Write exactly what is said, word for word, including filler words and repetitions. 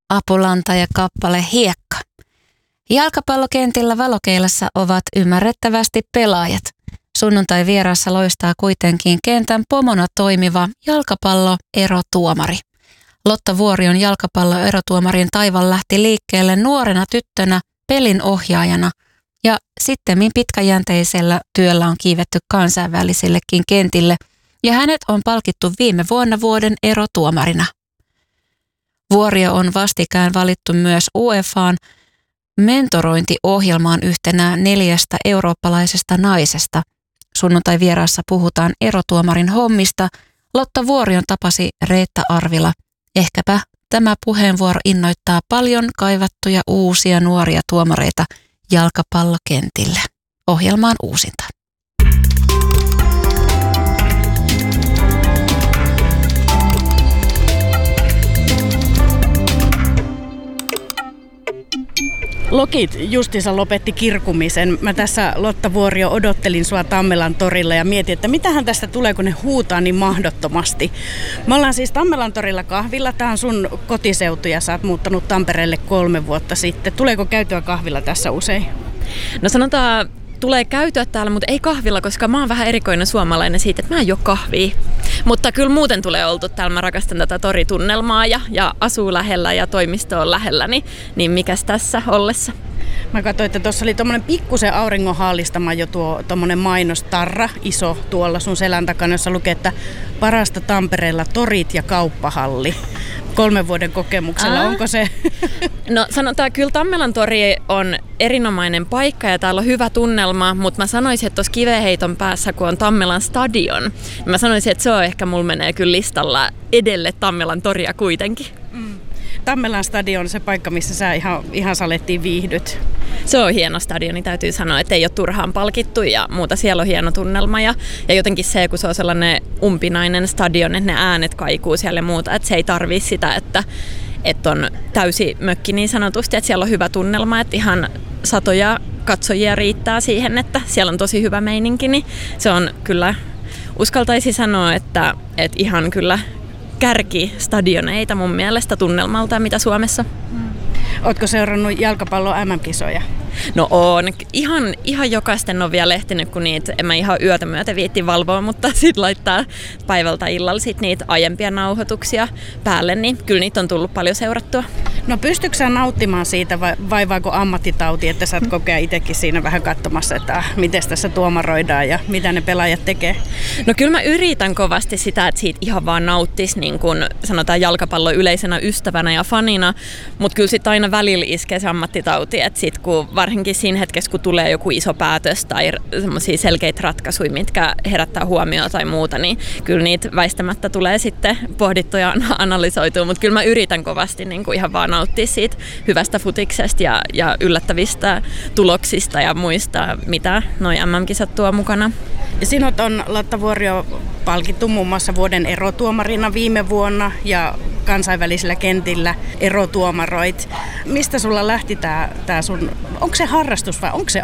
Apulanta ja kappale Hiekka. Jalkapallokentillä valokeilassa ovat ymmärrettävästi pelaajat. Sunnuntai vieraassa loistaa kuitenkin kentän pomona toimiva jalkapallo-erotuomari. Lotta Vuorion jalkapallo-erotuomarin taival lähti liikkeelle nuorena tyttönä pelin ohjaajana ja sittemmin pitkäjänteisellä työllä on kiivetty kansainvälisillekin kentille ja hänet on palkittu viime vuonna vuoden erotuomarina. Vuorio on vastikään valittu myös U E F A:n mentorointiohjelmaan yhtenä neljästä eurooppalaisesta naisesta. Sunnuntai vieraassa puhutaan erotuomarin hommista. Lotta Vuorion tapasi Reetta Arvila. Ehkäpä tämä puheenvuoro innoittaa paljon kaivattuja uusia nuoria tuomareita jalkapallokentille. Ohjelmaan uusinta. Lokit justiinsa lopetti kirkumisen. Mä tässä, Lotta Vuorio, odottelin sua Tammelan torilla ja mietin, että mitähän tästä tulee, kun ne huutaa niin mahdottomasti. Me ollaan siis Tammelan torilla kahvilla. Tää on sun kotiseutu ja sä oot muuttanut Tampereelle kolme vuotta sitten. Tuleeko käytyä kahvilla tässä usein? No sanotaan, tulee käytyä täällä, mutta ei kahvilla, koska mä oon vähän erikoinen suomalainen siitä, että mä en juo kahvia. Mutta kyllä muuten tulee oltu täällä. Mä rakastan tätä toritunnelmaa ja, ja asuu lähellä ja toimisto on lähellä, niin, niin mikäs tässä ollessa? Mä katsoin, että tuossa oli tommonen pikkusen auringon haallistama jo tuo tommonen mainostarra iso tuolla sun selän takana, jossa lukee, että parasta Tampereella torit ja kauppahalli. Kolmen vuoden kokemuksella, Aa. onko se? No sanotaan, kyllä Tammelan tori on erinomainen paikka ja täällä on hyvä tunnelma, mutta mä sanoisin, että tuossa kiveheiton päässä, kun on Tammelan stadion, niin mä sanoisin, että se on ehkä, mulla menee kyllä listalla edelle Tammelan toria kuitenkin. Mm. Tammelan stadion on se paikka, missä sä ihan, ihan salettiin viihdyt. Se on hieno stadioni, täytyy sanoa, että ei ole turhaan palkittu ja muuta. Siellä on hieno tunnelma ja, ja jotenkin se, kun se on sellainen umpinainen stadion, että ne äänet kaikuu siellä ja muuta, että se ei tarvii sitä, että, että on täysi mökki niin sanotusti, että siellä on hyvä tunnelma, että ihan satoja katsojia riittää siihen, että siellä on tosi hyvä meininki, niin se on kyllä, uskaltaisi sanoa, että, että ihan kyllä kärkistadioneita mun mielestä tunnelmalta, mitä Suomessa. Ootko seurannut jalkapallon M M-kisoja? No on. Ihan, ihan jokaisten on vielä ehtinyt, kun niitä, en mä ihan yötä myötä viitti valvoa, mutta sit laittaa päivältä illalla sit niitä aiempia nauhoituksia päälle, niin kyllä niitä on tullut paljon seurattua. No pystytkö sä nauttimaan siitä vai vaivaako ammattitauti, että sä oot kokea itsekin siinä vähän katsomassa, että ah, miten tässä tuomaroidaan ja mitä ne pelaajat tekee? No kyllä mä yritän kovasti sitä, että siitä ihan vaan nauttisi niin kuin sanotaan jalkapallon yleisenä ystävänä ja fanina, mutta kyllä sit aina välillä iskee se ammattitauti, että sit kun varsinkin siinä hetkessä, kun tulee joku iso päätös tai semmoisia selkeitä ratkaisuja, mitkä herättää huomioon tai muuta, niin kyllä niitä väistämättä tulee sitten pohdittua ja analysoitua, mutta kyllä mä yritän kovasti niin kuin ihan vaan nauttia siitä hyvästä futiksesta ja, ja yllättävistä tuloksista ja muista, mitä noi M M-kisat tuo mukana. Sinut on, Lotta Vuorio, palkittu muun muassa vuoden erotuomarina viime vuonna ja kansainvälisillä kentillä erotuomaroit. Mistä sulla lähti tää, tää sun, onko se harrastus vai onko se